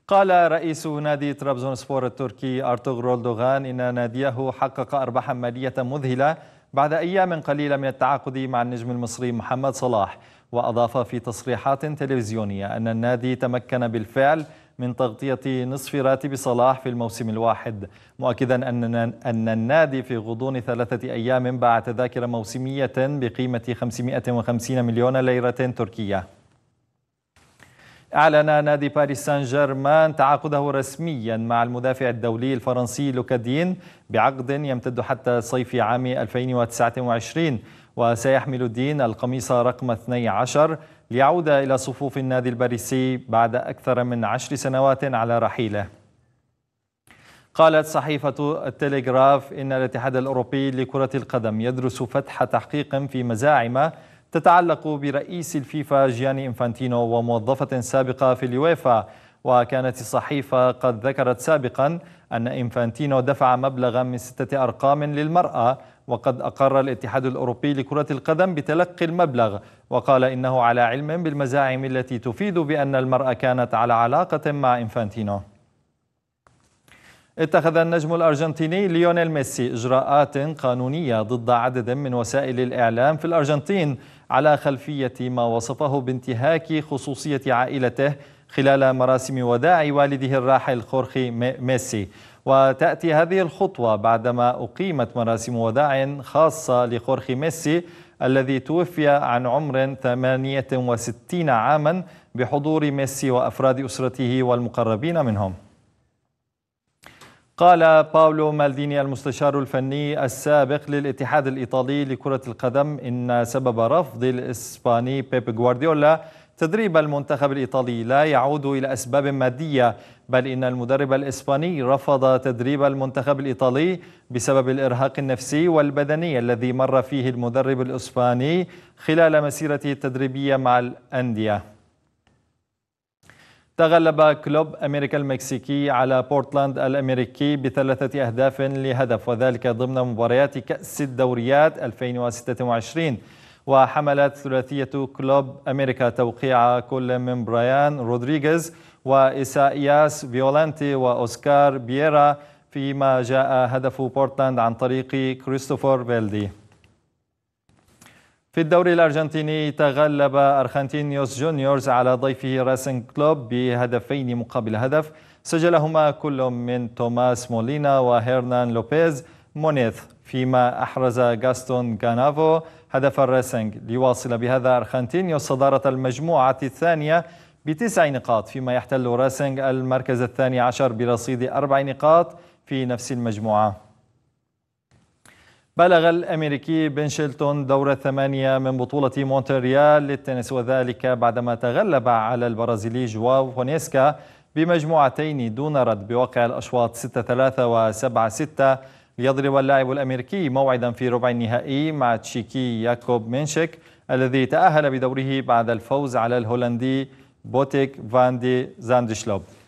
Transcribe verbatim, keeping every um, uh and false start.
قال رئيس نادي طرابزونسبور التركي أرطغرل دوغان إن ناديه حقق أرباحا مالية مذهلة بعد أيام قليلة من التعاقد مع النجم المصري محمد صلاح. وأضاف في تصريحات تلفزيونية أن النادي تمكن بالفعل من تغطية نصف راتب صلاح في الموسم الواحد، مؤكدا أن أن النادي في غضون ثلاثة أيام باع تذاكر موسمية بقيمة خمسمائة وخمسين مليون ليرة تركية. أعلن نادي باريس سان جيرمان تعاقده رسميا مع المدافع الدولي الفرنسي لوكا دين بعقد يمتد حتى صيف عام ألفين وتسعة وعشرين، وسيحمل الدين القميص رقم اثني عشر ليعود إلى صفوف النادي الباريسي بعد أكثر من عشر سنوات على رحيله. قالت صحيفة التلغراف إن الاتحاد الأوروبي لكرة القدم يدرس فتح تحقيق في مزاعم تتعلق برئيس الفيفا جياني إنفانتينو وموظفة سابقة في اليويفا. وكانت الصحيفة قد ذكرت سابقا أن إنفانتينو دفع مبلغا من ستة أرقام للمرأة، وقد أقر الاتحاد الأوروبي لكرة القدم بتلقي المبلغ، وقال إنه على علم بالمزاعم التي تفيد بأن المرأة كانت على علاقة مع إنفانتينو. اتخذ النجم الأرجنتيني ليونيل ميسي إجراءات قانونية ضد عدد من وسائل الإعلام في الأرجنتين على خلفية ما وصفه بانتهاك خصوصية عائلته خلال مراسم وداع والده الراحل خورخي ميسي. وتأتي هذه الخطوة بعدما أقيمت مراسم وداع خاصة لخورخي ميسي الذي توفي عن عمر ثمانية وستين عاما بحضور ميسي وأفراد أسرته والمقربين منهم. قال باولو مالديني المستشار الفني السابق للاتحاد الإيطالي لكرة القدم إن سبب رفض الإسباني بيب غوارديولا تدريب المنتخب الإيطالي لا يعود إلى أسباب مادية، بل إن المدرب الإسباني رفض تدريب المنتخب الإيطالي بسبب الإرهاق النفسي والبدني الذي مر فيه المدرب الإسباني خلال مسيرته التدريبية مع الأندية. تغلب كلوب أمريكا المكسيكي على بورتلاند الأمريكي بثلاثة أهداف لهدف، وذلك ضمن مباريات كأس الدوريات ألفين وستة وعشرين. وحملت ثلاثية كلوب أمريكا توقيع كل من برايان رودريغيز وإسائياس فيولانتي وأوسكار بييرا، فيما جاء هدف بورتلاند عن طريق كريستوفر فيلدي. في الدوري الأرجنتيني تغلب أرخنتينيوس جونيورز على ضيفه راسنج كلوب بهدفين مقابل هدف سجلهما كل من توماس مولينا وهيرنان لوبيز مونيث، فيما أحرز غاستون غانافو هدف الراسنج ليواصل بهذا أرخنتينيوس صدارة المجموعة الثانية بتسع نقاط، فيما يحتل راسنج المركز الثاني عشر برصيد أربع نقاط في نفس المجموعة. بلغ الأمريكي بن شيلتون دور الثمانية من بطولة مونتريال للتنس، وذلك بعدما تغلب على البرازيلي جواو فونيسكا بمجموعتين دون رد بواقع الأشواط ستة ثلاثة و سبعة ستة، ليضرب اللاعب الأمريكي موعدا في ربع النهائي مع تشيكي ياكوب مينشيك الذي تأهل بدوره بعد الفوز على الهولندي بوتيك فان دي زاندشلوب.